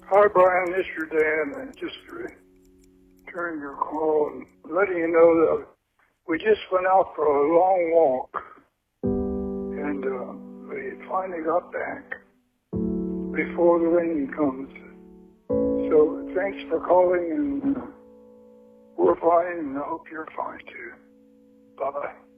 Hi, Brian. It's your Dan. And just returning your call and letting you know that we just went out for a long walk, and we finally got back before the rain comes. So thanks for calling, and we're fine, and I hope you're fine too. Bye-bye.